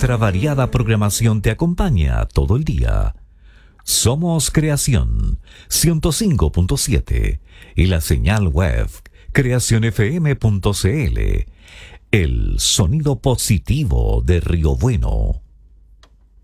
nuestra variada programación te acompaña todo el día. Somos Creación 105.7 y la señal web creacionfm.cl. El sonido positivo de Río Bueno.